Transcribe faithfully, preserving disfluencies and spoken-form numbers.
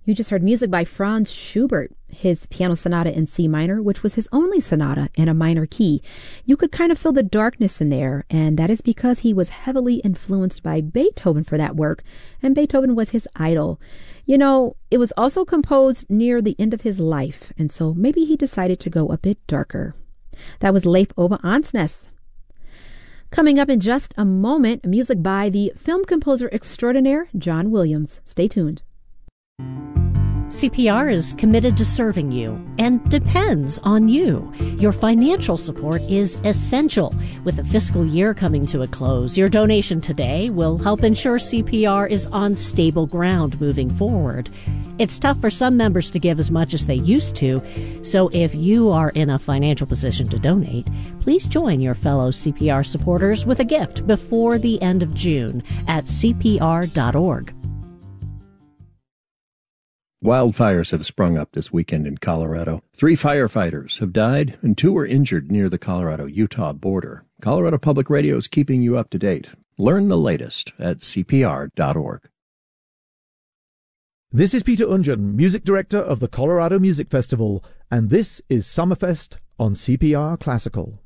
You just heard music by Franz Schubert, his piano sonata in C minor, which was his only sonata in a minor key. You could kind of feel the darkness in there, and that is because he was heavily influenced by Beethoven for that work, and Beethoven was his idol. You know, it was also composed near the end of his life, and so maybe he decided to go a bit darker. That was Leif Ove Ansnes. Coming up in just a moment, music by the film composer extraordinaire John Williams. Stay tuned. C P R is committed to serving you and depends on you. Your financial support is essential. With the fiscal year coming to a close, your donation today will help ensure C P R is on stable ground moving forward. It's tough for some members to give as much as they used to, so if you are in a financial position to donate, please join your fellow C P R supporters with a gift before the end of June at C P R dot org. Wildfires have sprung up this weekend in Colorado. Three firefighters have died and two were injured near the Colorado-Utah border. Colorado Public Radio is keeping you up to date. Learn the latest at C P R dot org. This is Peter Unjan, Music Director of the Colorado Music Festival, and this is Summerfest on C P R Classical.